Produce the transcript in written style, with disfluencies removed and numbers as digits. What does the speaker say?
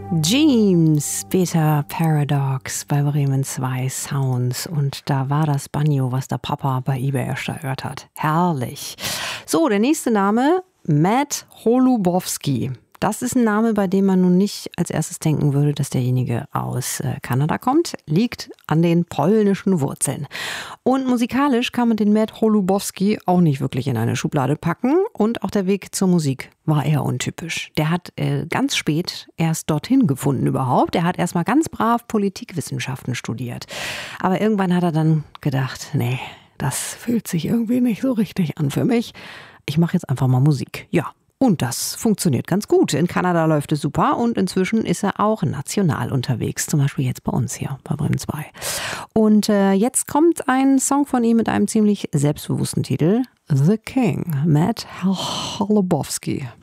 James, Beta Paradox bei Bremen 2 Sounds. Und da war das Banjo, was der Papa bei eBay ersteigert hat. Herrlich. So, der nächste Name, Matt Holubowski. Das ist ein Name, bei dem man nun nicht als erstes denken würde, dass derjenige aus Kanada kommt. Liegt an den polnischen Wurzeln. Und musikalisch kann man den Matt Holubowski auch nicht wirklich in eine Schublade packen. Und auch der Weg zur Musik war eher untypisch. Der hat ganz spät erst dorthin gefunden überhaupt. Er hat erstmal ganz brav Politikwissenschaften studiert. Aber irgendwann hat er dann gedacht, nee, das fühlt sich irgendwie nicht so richtig an für mich. Ich mache jetzt einfach mal Musik. Ja. Und das funktioniert ganz gut. In Kanada läuft es super und inzwischen ist er auch national unterwegs. Zum Beispiel jetzt bei uns hier bei Bremen 2. Und jetzt kommt ein Song von ihm mit einem ziemlich selbstbewussten Titel. The King, Matt Holubowski.